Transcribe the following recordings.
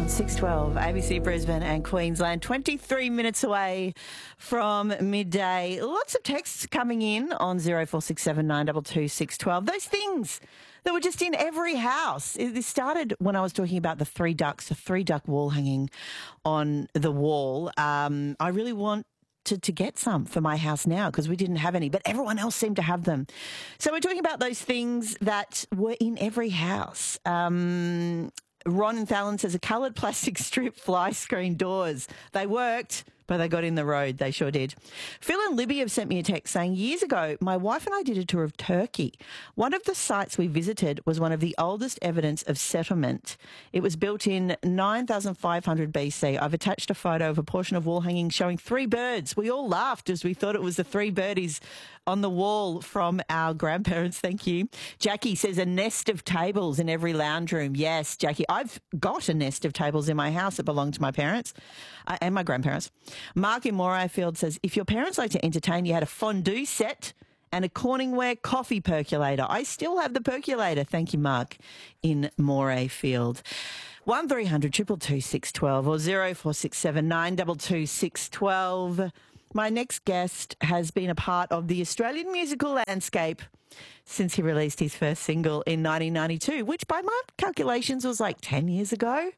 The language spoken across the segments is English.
on 612 ABC Brisbane and Queensland, 23 minutes away from midday. Lots of texts coming in on 0467 922 612. Those things that were just in every house. This started when I was talking about the three duck wall hanging on the wall. I really want to get some for my house now because we didn't have any, but everyone else seemed to have them. So we're talking about those things that were in every house. Ron and Fallon says a coloured plastic strip fly screen doors. They worked, but they got in the road. They sure did. Phil and Libby have sent me a text saying, years ago, my wife and I did a tour of Turkey. One of the sites we visited was one of the oldest evidence of settlement. It was built in 9,500 BC. I've attached a photo of a portion of wall hanging showing three birds. We all laughed as we thought it was the three birdies on the wall from our grandparents. Thank you. Jackie says a nest of tables in every lounge room. Yes, Jackie, I've got a nest of tables in my house that belong to my parents and my grandparents. Mark in Morayfield says, if your parents like to entertain, you had a fondue set and a Corningware coffee percolator. I still have the percolator. Thank you, Mark in Morayfield. 1300 222 612 or 0467 922 612. My next guest has been a part of the Australian musical landscape since he released his first single in 1992, which by my calculations was like 10 years ago.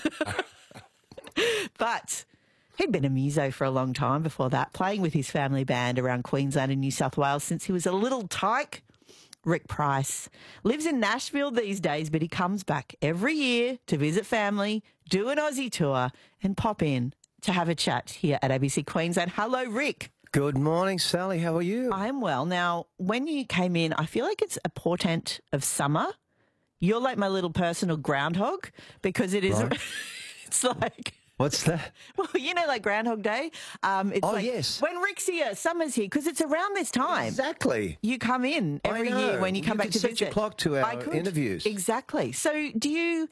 But he'd been a muso for a long time before that, playing with his family band around Queensland and New South Wales since he was a little tyke. Rick Price lives in Nashville these days, but he comes back every year to visit family, do an Aussie tour and pop in to have a chat here at ABC Queensland. Hello, Rick. Good morning, Sally. How are you? I'm well. Now, when you came in, I feel like it's a portent of summer. You're like my little personal groundhog because it is. Right. It's like. What's that? Well, you know, like Groundhog Day. It's like yes. when Rick's here, summer's here, because it's around this time. Exactly. You come in every year when you come back to set visit. your clock to our interviews. Exactly. So do you,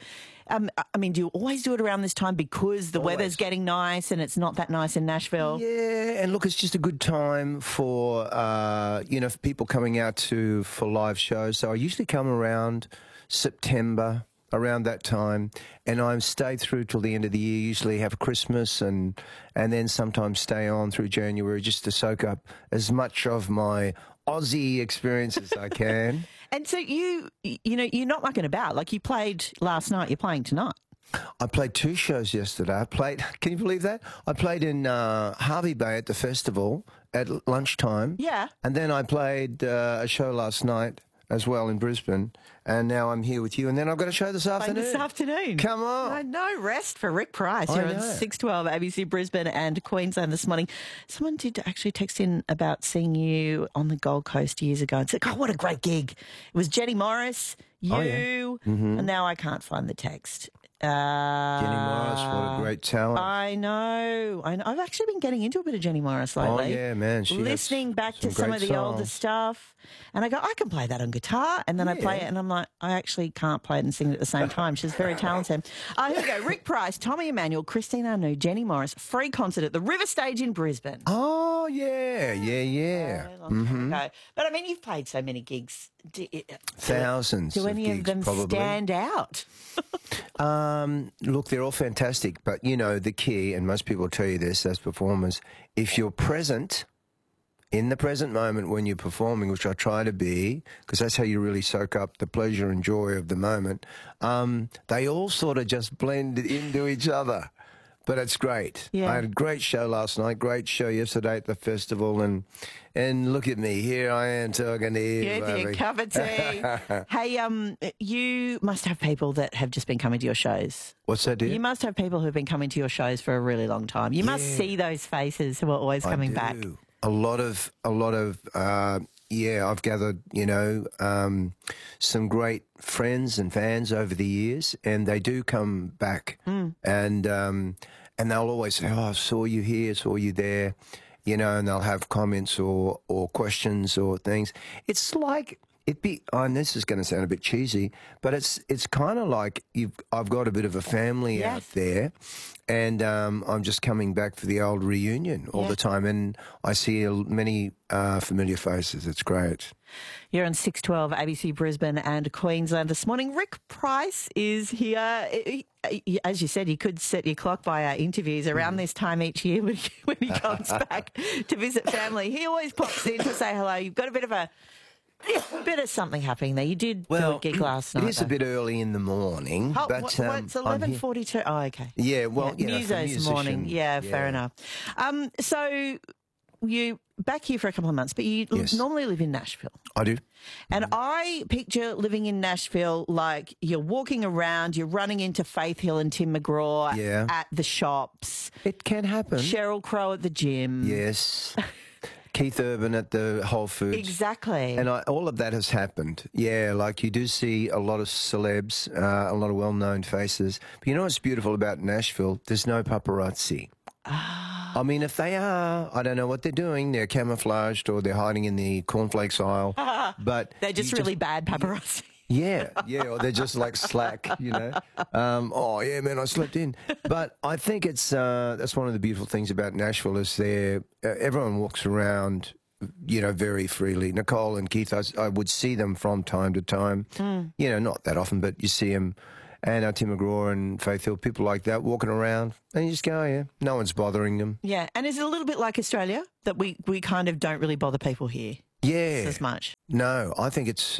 do you always do it around this time because the weather's getting nice and it's not that nice in Nashville? Yeah, and look, it's just a good time for, for people coming out for live shows. So I usually come around September, around that time, and I stay through till the end of the year, usually have Christmas and then sometimes stay on through January just to soak up as much of my Aussie experience as I can. And so you're not mucking about. Like you played last night, you're playing tonight. I played two shows yesterday. Can you believe that? I played in Harvey Bay at the festival at lunchtime. Yeah. And then I played a show last night as well in Brisbane, and now I'm here with you, and then I've got a show this afternoon. This afternoon. Come on. No rest for Rick Price. You're on 612 ABC Brisbane and Queensland this morning. Someone did actually text in about seeing you on the Gold Coast years ago and said, oh, what a great gig. It was Jenny Morris, and now I can't find the text. Jenny Morris, what a great talent. I know. I've actually been getting into a bit of Jenny Morris lately. Oh, yeah, man. Listening back to some of the older stuff. And I go, I can play that on guitar. And then I play it and I'm like, I actually can't play it and sing it at the same time. She's very talented. Here we go. Rick Price, Tommy Emmanuel, Christine Arnoux, Jenny Morris, free concert at the River Stage in Brisbane. Oh, yeah. Long time ago. But I mean, you've played so many gigs. Thousands Do any of gigs, of them probably stand out? Look, they're all fantastic, but the key, and most people tell you this as performers, if you're present in the present moment when you're performing, which I try to be, because that's how you really soak up the pleasure and joy of the moment, they all sort of just blend into each other. But it's great. Yeah. I had a great show last night, great show yesterday at the festival, and look at me, here I am talking to you. Get your cup of tea. Hey, you must have people that have just been coming to your shows. What's that, dear? You must have people who've been coming to your shows for a really long time. You must see those faces who are always coming back. A lot of I've gathered, some great friends and fans over the years, and they do come back, and they'll always say, "Oh, I saw you here, saw you there," and they'll have comments or questions or things. It's like and this is going to sound a bit cheesy, but it's kind of like I've got a bit of a family out Yes. there, and I'm just coming back for the old reunion all the time, and I see many familiar faces. It's great. You're on 612 ABC Brisbane and Queensland this morning. Rick Price is here. As you said, you could set your clock by our interviews around this time each year when he comes back to visit family. He always pops in to say hello. You've got a bit of something happening there. You did do a gig last night. It is a bit early in the morning, Oh, but it's 11:42. Oh, okay. Yeah, well, you know, for Muso's morning. musician, Yeah, fair enough. So you back here for a couple of months, but you Yes. normally live in Nashville. I do. And I picture living in Nashville like you're walking around, you're running into Faith Hill and Tim McGraw Yeah. at the shops, It can happen. Sheryl Crow at the gym. Yes. Keith Urban at the Whole Foods. Exactly. And all of that has happened. Yeah, like you do see a lot of celebs, a lot of well-known faces. But you know what's beautiful about Nashville? There's no paparazzi. I mean, if they are, I don't know what they're doing. They're camouflaged or they're hiding in the cornflakes aisle. But They're just you really bad paparazzi. Yeah, or they're just like slack, you know. Oh yeah, man, I slept in. But I think it's that's one of the beautiful things about Nashville is everyone walks around, you know, very freely. Nicole and Keith, I would see them from time to time. You know, not that often, but you see them. And Tim McGraw and Faith Hill, people like that walking around, and you just go, oh, yeah, no one's bothering them. Yeah. And is it a little bit like Australia that we kind of don't really bother people here Yeah, as much? no, I think it's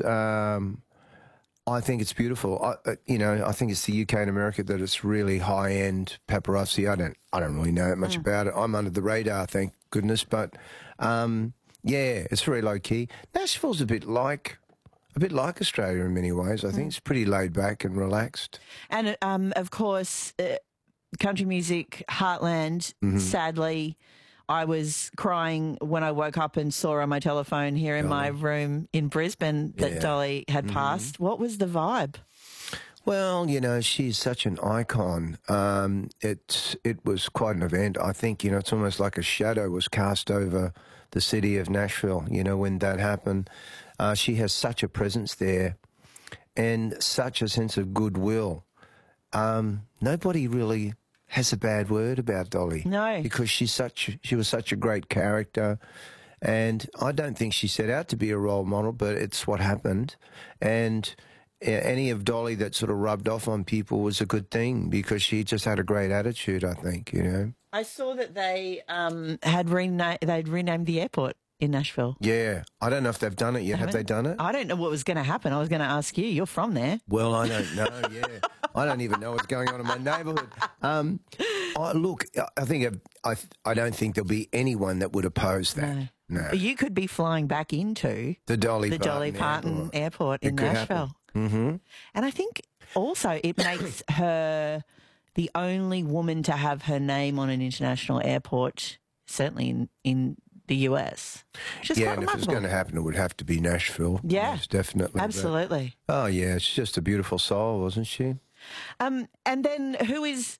beautiful. You know, I think it's the UK and America that it's really high end paparazzi. I don't really know much about it. I'm under the radar, thank goodness. But yeah, it's very low key. Nashville's a bit like Australia in many ways. I think it's pretty laid back and relaxed. And of course, country music heartland. Sadly, I was crying when I woke up and saw on my telephone here in my room in Brisbane that Yeah. Dolly had passed. What was the vibe? Well, you know, she's such an icon. It was quite an event. I think, you know, it's almost like a shadow was cast over the city of Nashville, you know, when that happened. She has such a presence there and such a sense of goodwill. Nobody really has a bad word about Dolly. No. Because she was such a great character. And I don't think she set out to be a role model, but it's what happened. And any of Dolly that sort of rubbed off on people was a good thing because she just had a great attitude, I think, you know. I saw that they they'd renamed the airport in Nashville. Yeah. I don't know if they've done it yet. Have they done it? I don't know what was going to happen. I was going to ask you. You're from there. Well, I don't know, yeah. I don't even know what's going on in my neighbourhood. Look, I don't think there'll be anyone that would oppose that. No. You could be flying back into The Dolly Parton Airport in Nashville. Mm-hmm. And I think also it makes her the only woman to have her name on an international airport, certainly in the US. Which Yeah, quite and if it's remarkable. going to happen, it would have to be Nashville. Yeah. Yes, definitely. Absolutely. But, oh, yeah, she's just a beautiful soul, wasn't she? And then who is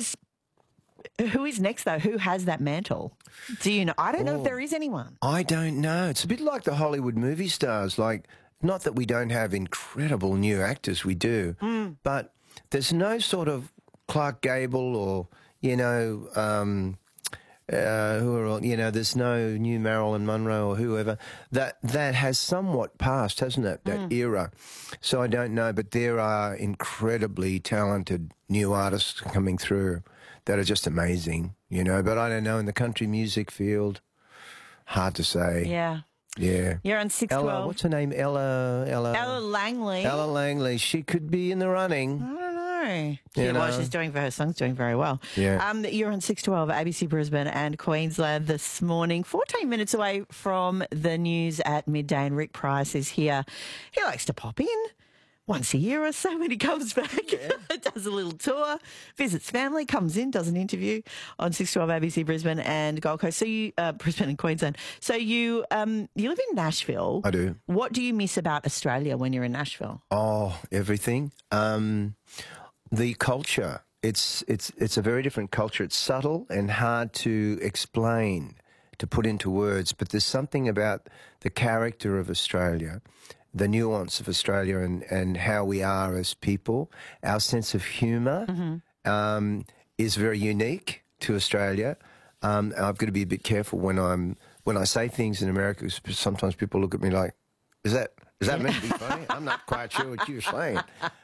next though? Who has that mantle? Do you know? I don't know if there is anyone. I don't know. It's a bit like the Hollywood movie stars. Like, not that we don't have incredible new actors, we do, but there's no sort of Clark Gable or, you know, who are all, you know, there's no new Marilyn Monroe or whoever that has somewhat passed, hasn't it? That era. So I don't know, but there are incredibly talented new artists coming through that are just amazing, you know. But I don't know in the country music field, hard to say. Yeah. Yeah. You're on 612. Ella, what's her name? Ella Langley. Ella Langley. She could be in the running. I don't know. You Well, know. she's doing her song's doing very well. Yeah. You're on 612 ABC Brisbane and Queensland this morning. 14 minutes away from the news at midday, and Rick Price is here. He likes to pop in once a year or so when he comes back. Does a little tour, visits family, comes in, does an interview on 612 ABC Brisbane and Gold Coast. So you Brisbane and Queensland. So you live in Nashville. I do. What do you miss about Australia when you're in Nashville? Oh, everything. The culture. It's a very different culture. It's subtle and hard to explain, to put into words. But there's something about the character of Australia the nuance of Australia and how we are as people. Our sense of humour is very unique to Australia. I've got to be a bit careful when I say things in America, because sometimes people look at me like, is that meant to be funny? I'm not quite sure what you're saying.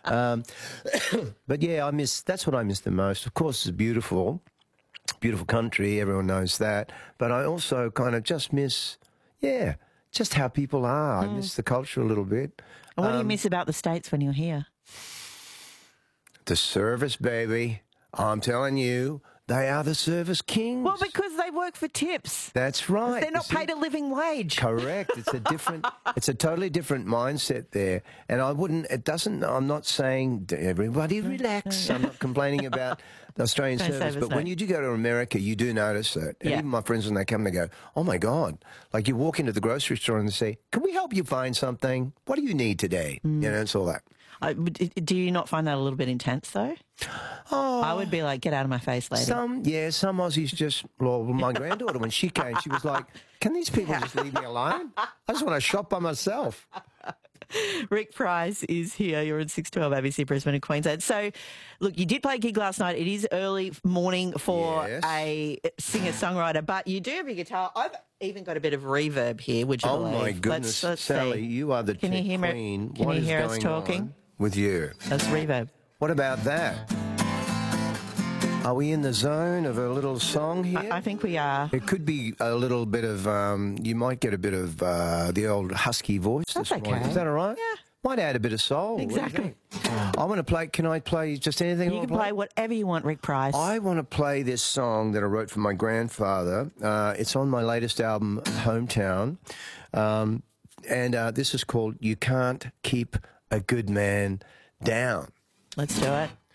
But yeah, that's what I miss the most. Of course, it's beautiful country, everyone knows that. But I also kind of just miss, just how people are. I miss the culture a little bit. What do you miss about the States when you're here? The service, baby. I'm telling you, they are the service kings. Well, because they work for tips. That's right. They're not paid a living wage. Correct. It's a totally different mindset there. And I'm not saying everybody relax. I'm not complaining about the Australian service. But when you do go to America, you do notice that. And even my friends, when they come, they go, oh my God. Like you walk into the grocery store and they say, can we help you find something? What do you need today? You know, it's all that. Do you not find that a little bit intense, though? Oh, I would be like, get out of my face, lady. Some Aussies just, well, my granddaughter, when she came, she was like, can these people just leave me alone? I just want to shop by myself. Rick Price is here. You're at 612 ABC Brisbane and Queensland. So, look, you did play a gig last night. It is early morning for a singer-songwriter, but you do have your guitar. I've even got a bit of reverb here, would you believe? Oh, my goodness. Let's Sally, see. you are the Can you hear queen. Can you hear us talking? With you? That's reverb. What about that? Are we in the zone of a little song here? I think we are. It could be a little bit of, you might get a bit of the old husky voice. That's this morning. okay. Is that all right? Yeah. Might add a bit of soul. Exactly. I want to play, can I play just anything? You can play whatever you want, Rick Price. I want to play this song that I wrote for my grandfather. It's on my latest album, Hometown. And this is called You Can't Keep a Good Man Down. Let's do it.